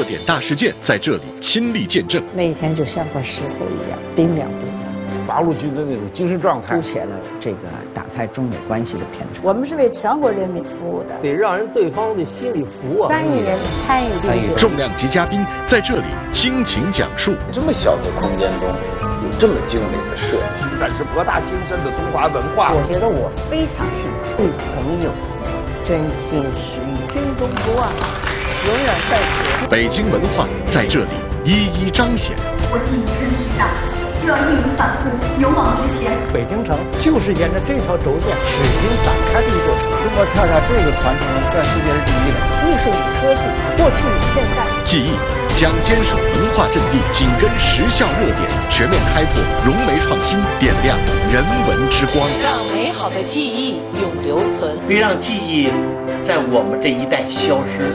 点大事件在这里亲历见证。 那一天就像块石头一样，冰凉冰凉。 八路军的那种精神状态， 凸显了这个打开中美关系的篇章。 我们是为全国人民服务的， 得让人对方的心里服啊。 3亿人参与， 重量级嘉宾在这里倾情讲述。 这么小的空间中，有这么精美的设计， 展示博大精深的中华文化。 我觉得我非常幸福，对朋友真心实意，心中不忘，永远在此。 北京文化在这里一一彰显。 国际程序上就要义无反顾，勇往直前。 北京城就是沿着这条轴线使劲展开的一座城。中国恰恰这个传承在世界是第一的。 艺术与科技，过去与现在。 记忆将坚守文化阵地，紧跟时效热点，全面开拓融媒创新，点亮人文之光， 让美好的记忆永留存， 别让记忆在我们这一代消失。